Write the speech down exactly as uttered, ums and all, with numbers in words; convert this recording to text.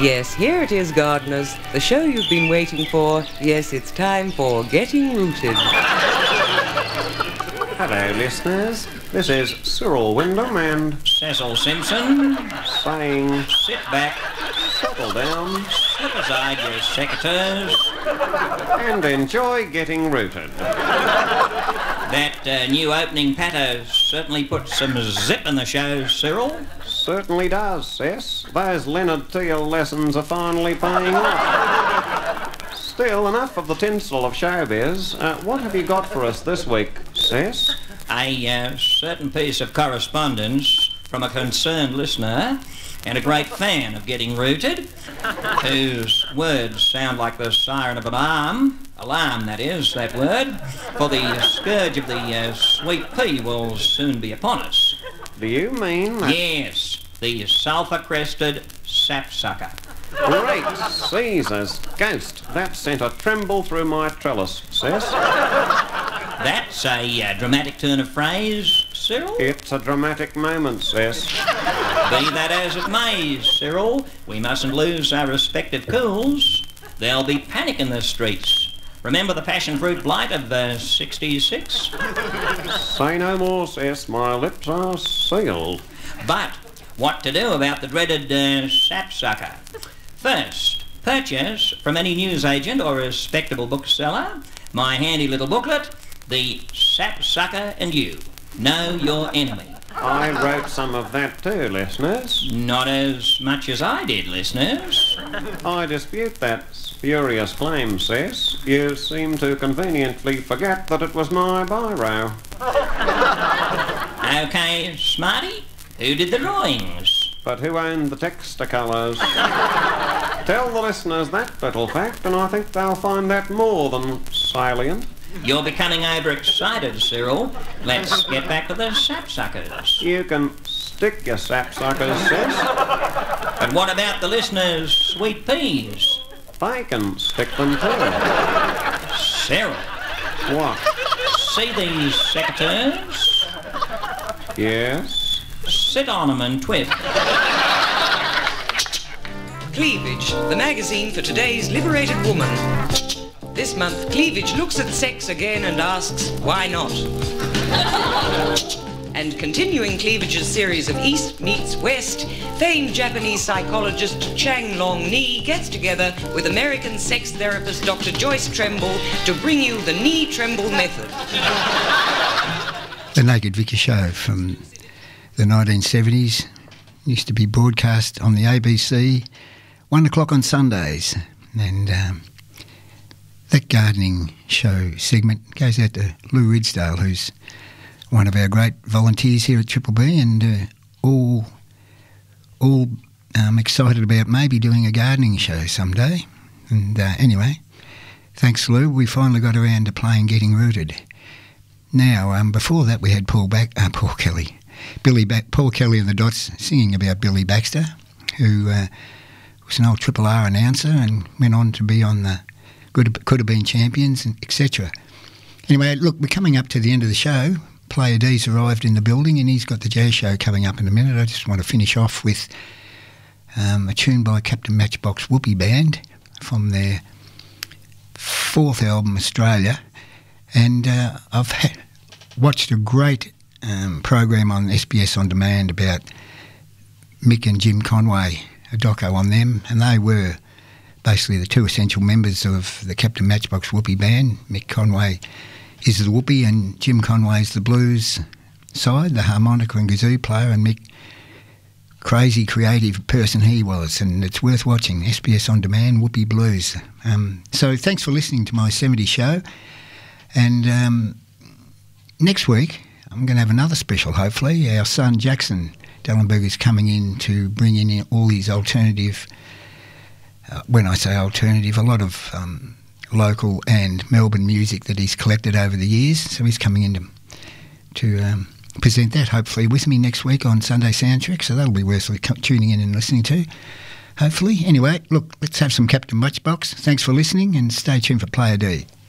Yes, here it is, gardeners. The show you've been waiting for. Yes, it's time for Getting Rooted. Hello, listeners. This is Cyril Wyndham and Cecil Simpson saying, sit back, settle down, set aside your secateurs. and enjoy getting rooted. That uh, new opening patter certainly puts some zip in the show, Cyril. Certainly does, Cess. Those Leonard Teal lessons are finally paying off. Still, enough of the tinsel of showbiz. Uh, what have you got for us this week, Cess? A uh, certain piece of correspondence from a concerned listener and a great fan of Getting Rooted, whose words sound like the siren of an alarm, alarm that is, that word, for the scourge of the uh, sweet pea will soon be upon us. Do you mean that? Yes, the sulphur-crested sapsucker. Great Caesar's ghost. That sent a tremble through my trellis, Cess. That's a uh, dramatic turn of phrase, Cyril. It's a dramatic moment, Cess. Be that as it may, Cyril, we mustn't lose our respective cools. There'll be panic in the streets. Remember the passion fruit blight of uh, sixty-six? Say no more, Cess. My lips are sealed. But what to do about the dreaded uh, sapsucker? First, purchase from any newsagent or respectable bookseller my handy little booklet, The Sapsucker and You. Know Your Enemy. I wrote some of that too, listeners. Not as much as I did, listeners. I dispute that spurious claim, Cess. You seem to conveniently forget that it was my biro. Okay, Smarty, who did the drawings? But who owned the Texticolours? Tell the listeners that little fact, and I think they'll find that more than salient. You're becoming overexcited, Cyril. Let's get back to the sapsuckers. You can stick your sapsuckers, Cess. But what about the listeners' sweet peas? They can stick them too. Cyril, What? see these secateurs? Yes? Sit on 'em and twit. Cleavage, the magazine for today's liberated woman. This month, Cleavage looks at sex again and asks, why not? And continuing Cleavage's series of East meets West, famed Japanese psychologist Chang Long-Ni gets together with American sex therapist Doctor Joyce Tremble to bring you the knee tremble method. The Naked Vicar Show from the nineteen seventies used to be broadcast on the A B C, one o'clock on Sundays, and um, that gardening show segment goes out to Lou Ridsdale, who's one of our great volunteers here at Triple B, and uh, all all um, excited about maybe doing a gardening show someday. And uh, anyway, thanks Lou, we finally got around to playing Getting Rooted. Now, um, before that we had Paul Back, uh, Paul Kelly, Billy ba- Paul Kelly and the Dots singing about Billy Baxter, who uh, was an old Triple R announcer and went on to be on the Could, could have been champions, and et cetera. Anyway, look, we're coming up to the end of the show. Player D's arrived in the building and he's got the jazz show coming up in a minute. I just want to finish off with um, a tune by Captain Matchbox Whoopee Band from their fourth album, Australia. And uh, I've had, watched a great um, program on S B S On Demand about Mick and Jim Conway, a doco on them, and they were basically the two essential members of the Captain Matchbox Whoopee Band. Mick Conway is the whoopee and Jim Conway's the blues side, the harmonica and kazoo player, and Mick, crazy creative person he was, and it's worth watching. S B S On Demand, Whoopee Blues. Um, so thanks for listening to my seventies show, and um, next week I'm going to have another special, hopefully. Our son Jackson Dellenberg is coming in to bring in all these alternative, uh, when I say alternative, a lot of um, local and Melbourne music that he's collected over the years. So he's coming in to, to um, present that, hopefully, with me next week on Sunday Soundtrack. So that'll be worth tuning in and listening to, hopefully. Anyway, look, let's have some Captain Matchbox. Thanks for listening and stay tuned for Player D.